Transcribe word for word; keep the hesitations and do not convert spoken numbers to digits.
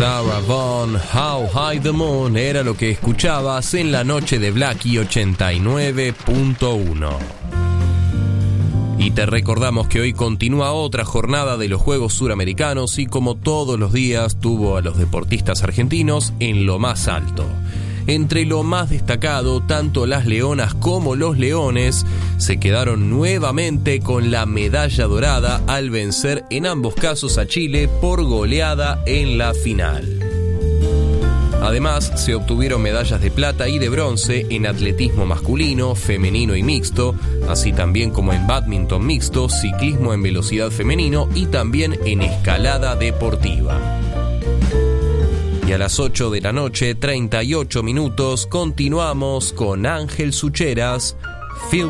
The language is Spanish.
Sarah Vaughan, How High the Moon era lo que escuchabas en la noche de Blackie ochenta y nueve punto uno. Y te recordamos que hoy continúa otra jornada de los Juegos Suramericanos y como todos los días tuvo a los deportistas argentinos en lo más alto. Entre lo más destacado, tanto las leonas como los leones se quedaron nuevamente con la medalla dorada al vencer en ambos casos a Chile por goleada en la final. Además, se obtuvieron medallas de plata y de bronce en atletismo masculino, femenino y mixto, así también como en bádminton mixto, ciclismo en velocidad femenino y también en escalada deportiva. Y a las ocho de la noche, treinta y ocho minutos, continuamos con Ángel Sucheras, Feel